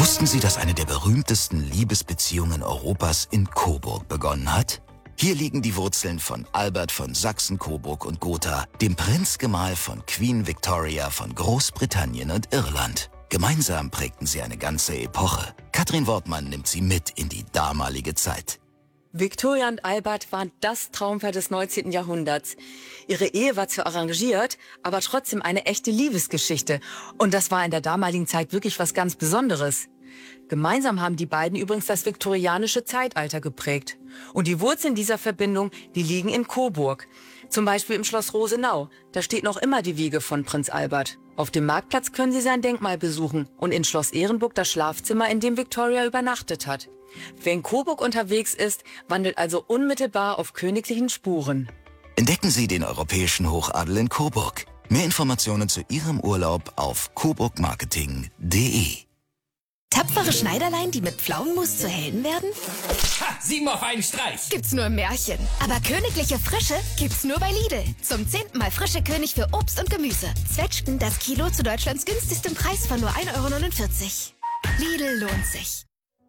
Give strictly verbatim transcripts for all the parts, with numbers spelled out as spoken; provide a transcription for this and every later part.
Wussten Sie, dass eine der berühmtesten Liebesbeziehungen Europas in Coburg begonnen hat? Hier liegen die Wurzeln von Albert von Sachsen-Coburg und Gotha, dem Prinzgemahl von Queen Victoria von Großbritannien und Irland. Gemeinsam prägten sie eine ganze Epoche. Katrin Wortmann nimmt sie mit in die damalige Zeit. Victoria und Albert waren das Traumpaar des neunzehnten Jahrhunderts. Ihre Ehe war zwar arrangiert, aber trotzdem eine echte Liebesgeschichte. Und das war in der damaligen Zeit wirklich was ganz Besonderes. Gemeinsam haben die beiden übrigens das viktorianische Zeitalter geprägt. Und die Wurzeln dieser Verbindung, die liegen in Coburg. Zum Beispiel im Schloss Rosenau. Da steht noch immer die Wiege von Prinz Albert. Auf dem Marktplatz können Sie sein Denkmal besuchen und in Schloss Ehrenburg das Schlafzimmer, in dem Victoria übernachtet hat. Wer in Coburg unterwegs ist, wandelt also unmittelbar auf königlichen Spuren. Entdecken Sie den europäischen Hochadel in Coburg. Mehr Informationen zu Ihrem Urlaub auf coburgmarketing punkt de. Tapfere Schneiderlein, die mit Pflaumenmus zu Helden werden? Ha! Sieben auf einen Streich! Gibt's nur im Märchen. Aber königliche Frische gibt's nur bei Lidl. Zum zehnten Mal frische König für Obst und Gemüse. Zwetschgen das Kilo zu Deutschlands günstigstem Preis von nur ein Euro neunundvierzig. Lidl lohnt sich.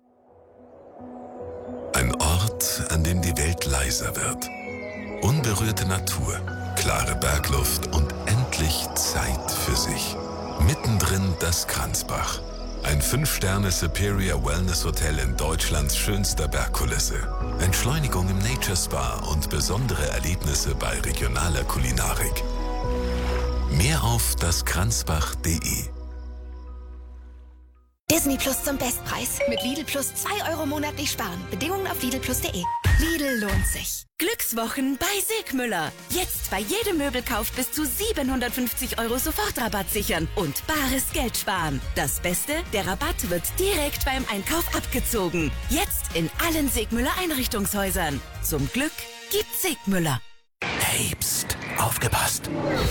Ein Ort, an dem die Welt leiser wird. Unberührte Natur, klare Bergluft und endlich Zeit für sich. Mittendrin das Kranzbach. Ein fünf Sterne Superior Wellness Hotel in Deutschlands schönster Bergkulisse. Entschleunigung im Nature Spa und besondere Erlebnisse bei regionaler Kulinarik. Mehr auf das kranzbach punkt de. Disney Plus zum Bestpreis. Mit Lidl Plus zwei Euro monatlich sparen. Bedingungen auf lidl plus punkt de. Lidl lohnt sich. Glückswochen bei Sigmüller. Jetzt bei jedem Möbelkauf bis zu siebenhundertfünfzig Euro Sofortrabatt sichern und bares Geld sparen. Das Beste, der Rabatt wird direkt beim Einkauf abgezogen. Jetzt in allen Sigmüller Einrichtungshäusern. Zum Glück gibt's Sigmüller. Hey, pst, aufgepasst.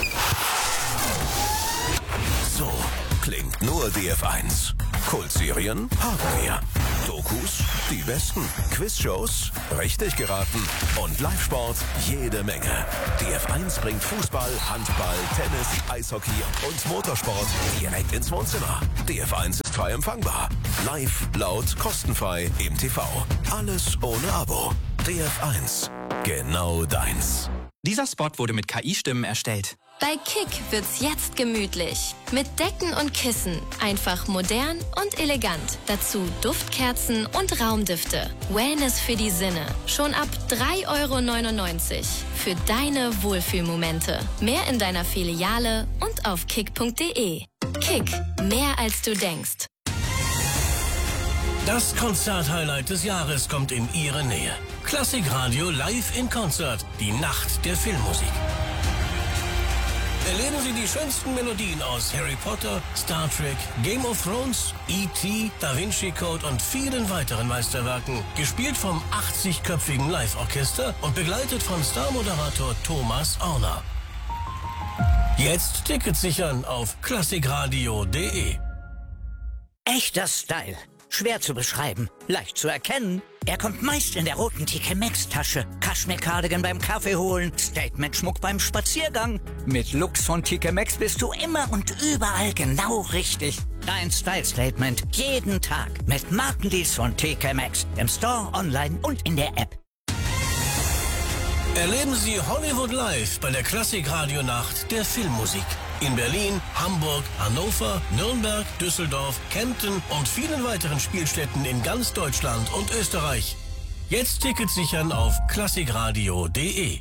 So klingt nur D F eins. Kultserien haben wir. Dokus, die besten. Quizshows, richtig geraten. Und Live-Sport, jede Menge. D F eins bringt Fußball, Handball, Tennis, Eishockey und Motorsport direkt ins Wohnzimmer. D F eins ist frei empfangbar. Live, laut, kostenfrei im T V. Alles ohne Abo. D F eins. Genau deins. Dieser Spot wurde mit K I-Stimmen erstellt. Bei Kick wird's jetzt gemütlich. Mit Decken und Kissen. Einfach modern und elegant. Dazu Duftkerzen und Raumdüfte. Wellness für die Sinne. Schon ab drei Euro neunundneunzig. Für deine Wohlfühlmomente. Mehr in deiner Filiale und auf kick punkt de. Kick. Mehr als du denkst. Das Konzert-Highlight des Jahres kommt in Ihre Nähe. Klassikradio live in Konzert. Die Nacht der Filmmusik. Erleben Sie die schönsten Melodien aus Harry Potter, Star Trek, Game of Thrones, E T, Da Vinci Code und vielen weiteren Meisterwerken. Gespielt vom achtzigköpfigen Live-Orchester und begleitet von Star-Moderator Thomas Auner. Jetzt Tickets sichern auf klassikradio punkt de. Echter Style. Schwer zu beschreiben, leicht zu erkennen. Er kommt meist in der roten T K Maxx-Tasche. Kaschmir-Cardigan beim Kaffee holen, Statement-Schmuck beim Spaziergang. Mit Looks von T K Maxx bist du immer und überall genau richtig. Dein Style-Statement jeden Tag mit Markendeals von T K Maxx. Im Store, online und in der App. Erleben Sie Hollywood live bei der Klassikradio-Nacht der Filmmusik. In Berlin, Hamburg, Hannover, Nürnberg, Düsseldorf, Kempten und vielen weiteren Spielstätten in ganz Deutschland und Österreich. Jetzt Tickets sichern auf klassikradio punkt de.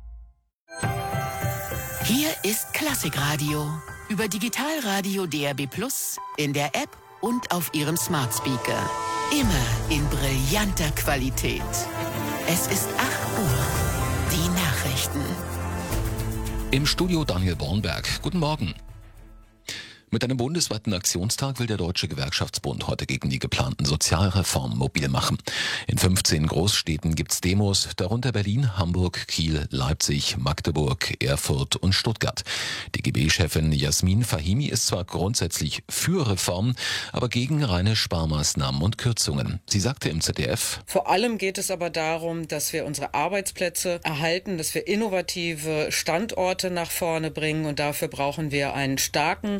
Hier ist Klassikradio. Über Digitalradio D A B Plus, in der App und auf Ihrem Smart Speaker. Immer in brillanter Qualität. Es ist acht Uhr. Die Nachrichten. Im Studio Daniel Bornberg. Guten Morgen. Mit einem bundesweiten Aktionstag will der Deutsche Gewerkschaftsbund heute gegen die geplanten Sozialreformen mobil machen. In fünfzehn Großstädten gibt's Demos, darunter Berlin, Hamburg, Kiel, Leipzig, Magdeburg, Erfurt und Stuttgart. Die G B-Chefin Jasmin Fahimi ist zwar grundsätzlich für Reformen, aber gegen reine Sparmaßnahmen und Kürzungen. Sie sagte im Z D F: Vor allem geht es aber darum, dass wir unsere Arbeitsplätze erhalten, dass wir innovative Standorte nach vorne bringen, und dafür brauchen wir einen starken E U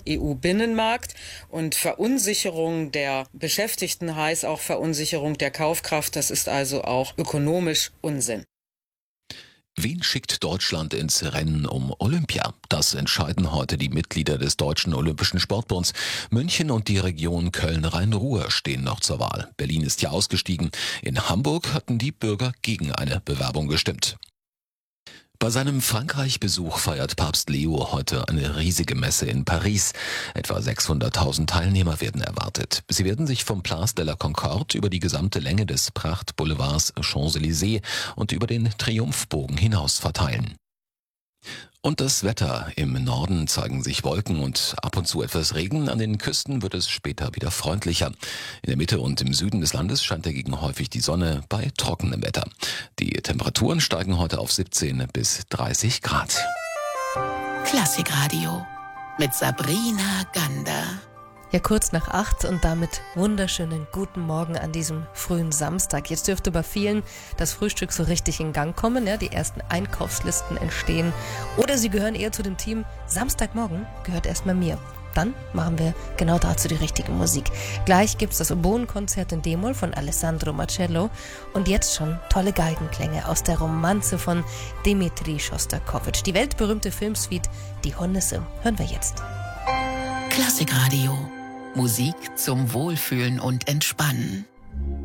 Binnenmarkt. Und Verunsicherung der Beschäftigten heißt auch Verunsicherung der Kaufkraft. Das ist also auch ökonomisch Unsinn. Wen schickt Deutschland ins Rennen um Olympia? Das entscheiden heute die Mitglieder des Deutschen Olympischen Sportbunds. München und die Region Köln-Rhein-Ruhr stehen noch zur Wahl. Berlin ist ja ausgestiegen. In Hamburg hatten die Bürger gegen eine Bewerbung gestimmt. Bei seinem Frankreich-Besuch feiert Papst Leo heute eine riesige Messe in Paris. Etwa sechshunderttausend Teilnehmer werden erwartet. Sie werden sich vom Place de la Concorde über die gesamte Länge des Prachtboulevards Champs-Élysées und über den Triumphbogen hinaus verteilen. Und das Wetter. Im Norden zeigen sich Wolken und ab und zu etwas Regen. An den Küsten wird es später wieder freundlicher. In der Mitte und im Süden des Landes scheint dagegen häufig die Sonne bei trockenem Wetter. Die Temperaturen steigen heute auf siebzehn bis dreißig Grad. Klassikradio mit Sabrina Gander. Ja, kurz nach acht und damit wunderschönen guten Morgen an diesem frühen Samstag. Jetzt dürfte bei vielen das Frühstück so richtig in Gang kommen, ja, die ersten Einkaufslisten entstehen. Oder Sie gehören eher zu dem Team, Samstagmorgen gehört erstmal mir. Dann machen wir genau dazu die richtige Musik. Gleich gibt's das Oboenkonzert in D-Moll von Alessandro Marcello und jetzt schon tolle Geigenklänge aus der Romanze von Dmitri Schostakowitsch. Die weltberühmte Filmsuite Die Hornisse hören wir jetzt. Klassikradio. Musik zum Wohlfühlen und Entspannen.